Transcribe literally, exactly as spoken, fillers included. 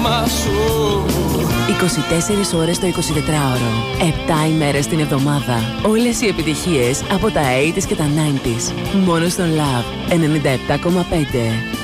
όνομα σου. είκοσι τέσσερις ώρες το εικοσιτετράωρο, επτά ημέρες την εβδομάδα. Όλες οι επιτυχίες από τα ογδόντα και τα ενενήντα. Μόνο στον Love ενενήντα επτά κόμμα πέντε.